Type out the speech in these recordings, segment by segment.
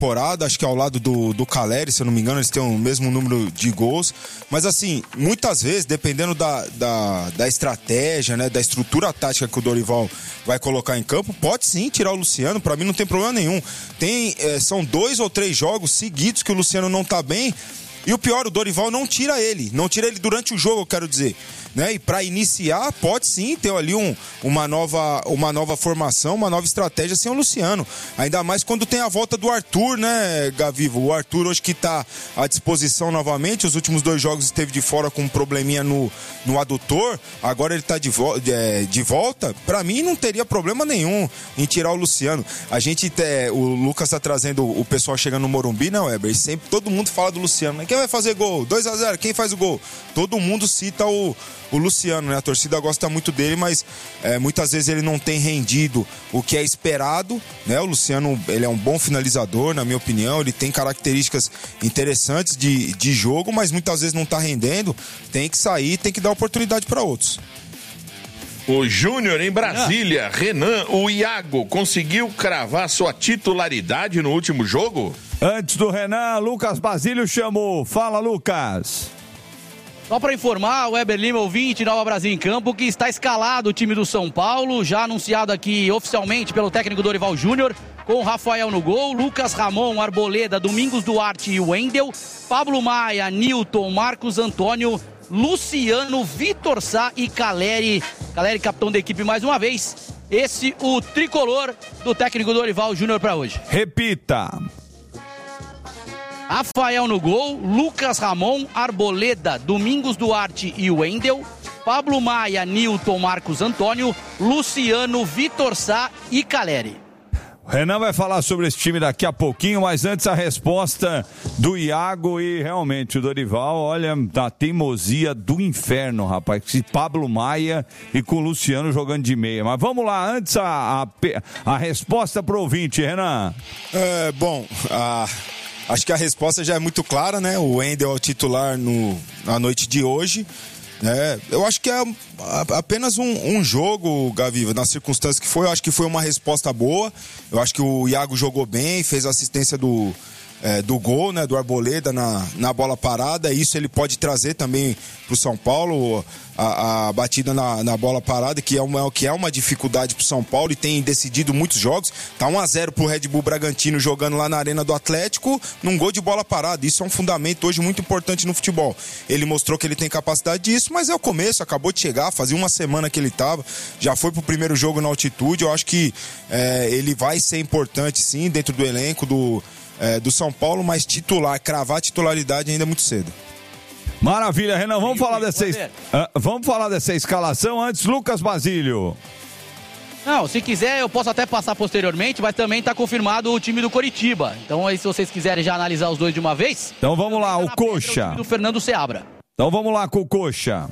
temporada, acho que ao lado do Caleri, se eu não me engano, eles têm o mesmo número de gols. Mas assim, muitas vezes, dependendo da estratégia, né, da estrutura tática que o Dorival vai colocar em campo, pode sim tirar o Luciano, pra mim não tem problema nenhum. São 2 ou 3 jogos seguidos que o Luciano não tá bem, e o pior, o Dorival não tira ele durante o jogo, eu quero dizer. Né? E para iniciar, pode sim ter ali uma nova formação, uma nova estratégia sem o Luciano. Ainda mais quando tem a volta do Arthur, né, Gavivo? O Arthur hoje que está à disposição novamente. Os últimos 2 jogos esteve de fora com um probleminha no adutor. Agora ele está de volta. Para mim não teria problema nenhum em tirar o Luciano. O Lucas está trazendo o pessoal chegando no Morumbi, né, Weber? E sempre todo mundo fala do Luciano. Né? Quem vai fazer gol? 2-0, quem faz o gol? Todo mundo cita o Luciano, né? A torcida gosta muito dele, mas muitas vezes ele não tem rendido o que é esperado, né? O Luciano, ele é um bom finalizador, na minha opinião, ele tem características interessantes de jogo, mas muitas vezes não tá rendendo, tem que sair, tem que dar oportunidade para outros. O Júnior em Brasília, Renan, o Iago conseguiu cravar sua titularidade no último jogo? Antes do Renan, Lucas Basílio chamou. Fala, Lucas. Só para informar, o Weber Lima, ouvinte, Nova Brasil em Campo, que está escalado o time do São Paulo, já anunciado aqui oficialmente pelo técnico Dorival Júnior, com Rafael no gol, Lucas Ramon, Arboleda, Domingos Duarte e Wendel, Pablo Maia, Nilton, Marcos Antônio, Luciano, Vitor Sá e Caleri. Caleri, capitão da equipe mais uma vez. Esse o tricolor do técnico Dorival Júnior para hoje. Repita. Rafael no gol, Lucas Ramon, Arboleda, Domingos Duarte e Wendel, Pablo Maia, Nilton, Marcos Antônio, Luciano, Vitor Sá e Caleri. O Renan vai falar sobre esse time daqui a pouquinho, mas antes a resposta do Iago e realmente o Dorival, olha, da teimosia do inferno, rapaz, com esse Pablo Maia e com o Luciano jogando de meia. Mas vamos lá, antes a resposta pro ouvinte, Renan. Acho que a resposta já é muito clara, né? O Wendel é o titular na noite de hoje. Eu acho que é apenas um jogo, Gaviva, nas circunstâncias que foi. Eu acho que foi uma resposta boa. Eu acho que o Iago jogou bem, fez a assistência do gol, né, do Arboleda na bola parada. Isso ele pode trazer também pro São Paulo, a batida na bola parada, que é uma dificuldade pro São Paulo e tem decidido muitos jogos. Tá 1-0 pro Red Bull Bragantino jogando lá na Arena do Atlético, num gol de bola parada. Isso é um fundamento hoje muito importante no futebol. Ele mostrou que ele tem capacidade disso, mas é o começo, acabou de chegar, fazia uma semana que ele tava, já foi pro primeiro jogo na altitude. Eu acho que ele vai ser importante sim dentro do elenco do São Paulo, mas cravar a titularidade ainda é muito cedo. Maravilha, Renan, vamos falar dessa escalação antes, Lucas Basílio. Não, se quiser eu posso até passar posteriormente, mas também está confirmado o time do Coritiba. Então aí se vocês quiserem já analisar os dois de uma vez. Então vamos lá, o Coxa. O time do Fernando Seabra. Então vamos lá com o Coxa.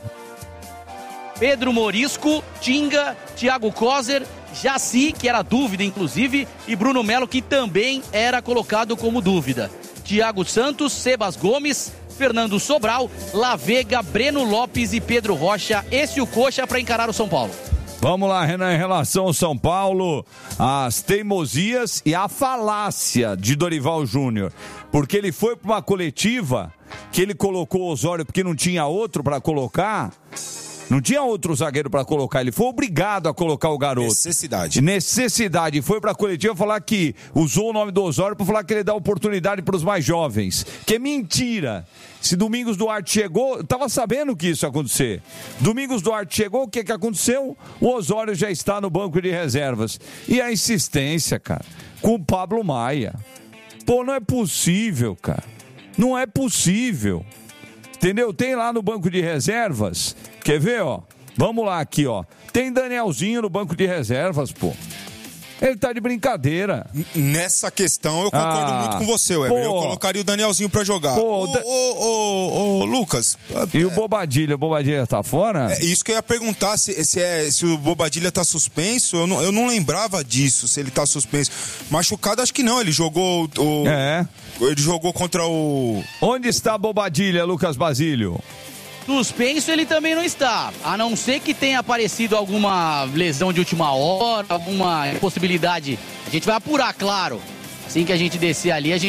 Pedro Morisco, Tinga, Thiago Kozer, Jaci, que era dúvida inclusive, e Bruno Melo, que também era colocado como dúvida. Thiago Santos, Sebas Gomes, Fernando Sobral, Lavega, Breno Lopes e Pedro Rocha. Esse o Coxa para encarar o São Paulo. Vamos lá, Renan, em relação ao São Paulo, as teimosias e a falácia de Dorival Júnior. Porque ele foi para uma coletiva que ele colocou o Osório porque não tinha outro para colocar. Não tinha outro zagueiro para colocar, ele foi obrigado a colocar o garoto. Necessidade. Foi para a coletiva falar que usou o nome do Osório para falar que ele dá oportunidade para os mais jovens. Que é mentira. Se Domingos Duarte chegou, eu estava sabendo que isso ia acontecer. Domingos Duarte chegou, o que aconteceu? O Osório já está no banco de reservas. E a insistência, cara, com o Pablo Maia. Pô, não é possível, cara. Não é possível. Entendeu? Tem lá no banco de reservas. Quer ver, ó? Vamos lá aqui, ó. Tem Danielzinho no banco de reservas, pô. Ele tá de brincadeira. Nessa questão eu concordo muito com você, Weber. Eu colocaria o Danielzinho pra jogar. Lucas. E o Bobadilha? O Bobadilha tá fora? É isso que eu ia perguntar, se o Bobadilha tá suspenso. Eu não lembrava disso, se ele tá suspenso. Machucado, acho que não. Ele jogou Ele jogou contra o... Onde está a Bobadilha, Lucas Basílio? Suspenso ele também não está, a não ser que tenha aparecido alguma lesão de última hora, alguma possibilidade. A gente vai apurar, claro. Assim que a gente descer ali, a gente